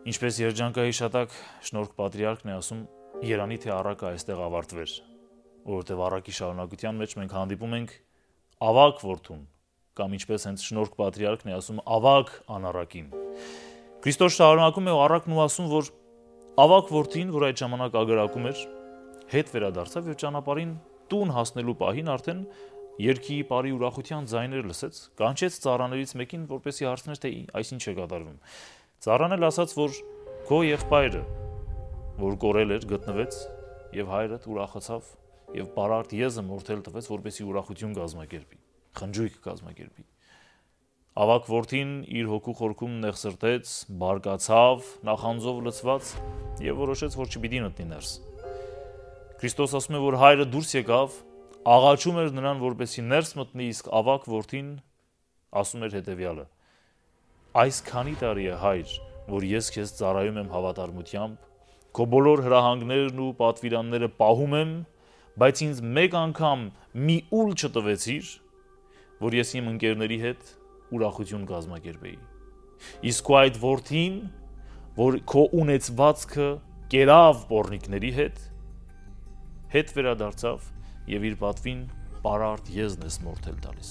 Ինչպես երջանկայի շատակ շնորհք պատրիարքն է ասում, Երանի թե առակը այստեղ ավարտվեր, որովհետև առակի շարունակության մեջ մենք հանդիպում ենք ավակ որդուն, կամ ինչպես հենց շնորհք պատրիարքն է ասում, ավակ անառակին։ Քրիստոս շարունակում է ու առակն ու ասում, որ ավակ որդին, որ այդ ժամանակ ագարակում էր, հետ վերադարձավ եւ ճանապարհին տուն հասնելու պահին արդեն երգի բարի ուրախության ձայներ լսեց, կանչեց ծառաներից մեկին, որպեսզի հարցներ, թե այսինչ է կատարվում։ Ծառան էլ ասաց, որ քո եղբայրը, որ կորել էր, գտնվեց, եւ հայրդ ուրախացավ եւ բարարդ եզը մորթել տվեց, որպեսզի ուրախություն կազմակերպի, խնջույք կազմակերպի։ Ավակ որդին իր հոգու խորքում նեղսրտեց, բարկացավ, նախանձով լցված եւ որոշեց, որ չպիտի մտնի ներս։ Քրիստոս ասում է, որ հայրը դուրս եկավ, աղաչում էր նրան, որպեսզի ներս մտնի, իսկ ավակ որդին ասում էր հետեւյալը. Այս քանի տարի է հայր, որ ես քեզ ծառայում եմ հավատարմությամբ, քո բոլոր հրահանգներն ու պատվիրանները պահում եմ, բայց ինձ մեկ անգամ մի ուլ չտվեցիր, որ ես իմ ընկերների հետ ուրախություն կազմակերպեի։ Իսկ քո այդ որդին, որ քո ունեցվածքը կերավ պոռնիկների հետ վերադարձավ եւ իր պատվին պարարտ եզն է մորթել տալիս։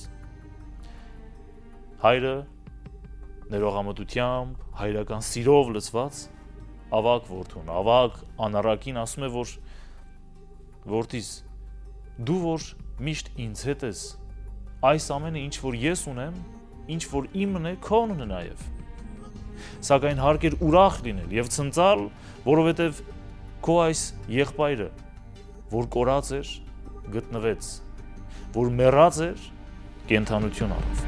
Հայրը ներողամտությամբ, հայրական սիրով լցված ավակ որդուն, ավակ անառակին ասում է, որ որդիս, դու որ միշտ ինձ հետ ես, այս ամենը ինչ որ ես ունեմ, ինչ որ իմն է, քոնն է նաև։ Սակայն հարկ էր ուրախ լինել եւ ցնծալ, որովհետեւ քո այս եղբայրը, որ կորած էր, գտնվեց, որ մեռած էր, կենդանություն առավ։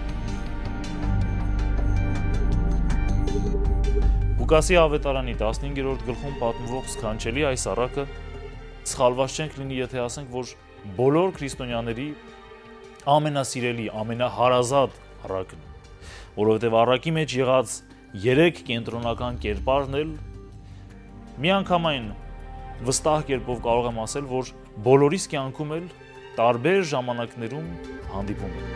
Ղուկասի ավետարանի 15-րդ գլխում պատմվող սքանչելի այս առակը սխալված չենք լինի, եթե ասենք, որ բոլոր քրիստոնյաների ամենասիրելի, ամենահարազատ առակն է, որովհետև առակի մեջ եղած 3 կենտրոնական կերպարն էլ միանգամայն վստահ կերպով կարող եմ ասել, որ բոլորիս կյանքում էլ տարբեր ժամանակներում հանդիպում են։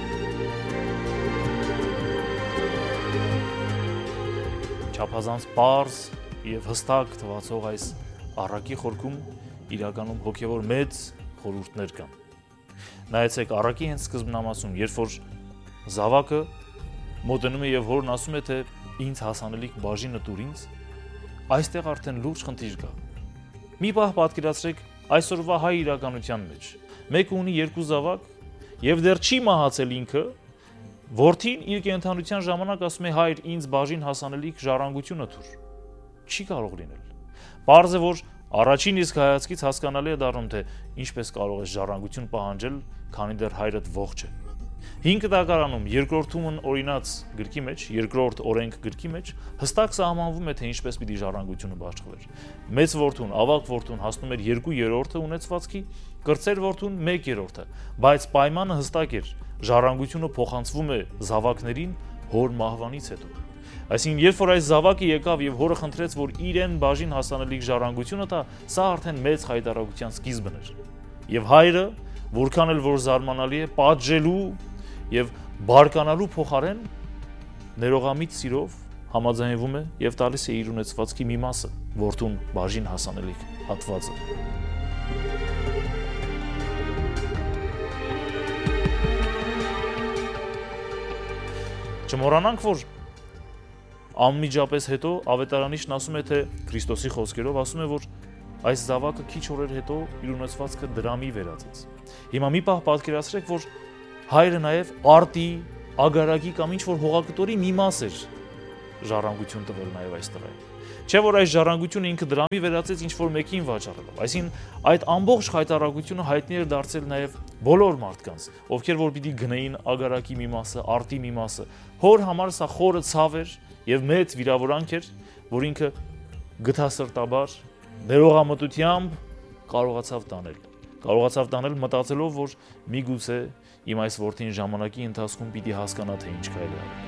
Չափազանց պարզ եւ հստակ թվացող այս առակի խորքում իրականում հոգեվոր մեծ խորհուրդներ կան։ Նայեցեք առակի հենց սկզբնամասում, երբ որ զավակը մոտենում է եւ հորն ասում է, թե ինձ հասանելիք բաժինը տուր ինձ, այստեղ արդեն լուրջ խնդիր կա։ Մի պահ պատկերացրեք այսօրվա հայ իրականության մեջ։ Մեկը ունի 2 զավակ եւ դեռ չի մահացել ինքը, որդին իր կենդանության ժամանակ ասում է հայր ինձ բաժին հասանելիք ժառանգությունը թուր։ Չի կարող լինել։ Պարզ է, որ առաջին իսկ հայացքից հասկանալի է դառնում, թե ինչպես կարող է ժառանգություն պահանջել, քանի դեռ հայրդ ողջ է։ 5 դակարանում երկրորդումն օրինաց գրքի մեջ, երկրորդ օրենք գրքի մեջ հստակ սահմանվում է, թե ինչպես պիտի ժառանգությունը բաշխվեր։ Մեծ որդուն, ավակ որդուն հասնում էր 2/3 ունեցվածքի, կրտսեր որդուն 1/3, բայց պայմանը հստակ էր, ժառանգությունը փոխանցվում է զավակներին հոր մահվանից հետո։ Այսինքն, երբ որ այս զավակը եկավ եւ հորը խնդրեց, որ իրեն բաժին հասանելիք ժառանգությունը տա, սա արդեն մեծ հայտարարության սկիզբն էր։ Եվ հայրը, որքան էլ որ զարմանալի է, պատժելու եւ բարկանալու փոխարեն ներողամիտ սիրով համաձայնվում է եւ տալիս է իր ունեցվածքի մի մասը, որդուն բաժին հասանելիք հատվածը։ Չմոռանանք, որ անմիջապես հետո ավետարանիչն ասում է, թե Քրիստոսի խոսքերով ասում է, որ այս զավակը քիչ օրեր հետո իր ունեցվածքը դրամի վերածեց։ Հիմա մի պահ պատկերացրեք, որ հայրը նաև արտի, ագարակի կամ ինչ-որ հողակտորի մի մաս էր ժառանգություն տվել նաև այս տղային։ Չէ՞ որ այս ժառանգությունը ինքը դրամի վերածեց ինչ-որ մեկին վաճառելով։ Այսինքն այդ ամբողջ խայտարակությունը հայտնի էր դարձել նաև բոլոր մարդկանց, ովքեր որ պիտի գնային ագարակի մի մասը, արտի մի մասը։ Հոր համար սա խորը ցավ էր եւ մեծ վիրավորանք էր, որ ինքը գթասրտաբար, ներողամտությամբ կարողացավ տանել մտածելով, որ միգուցե իմ այս որդին ժամանակի ընթացքում պիտի հասկանա, թե ինչ կարելի է։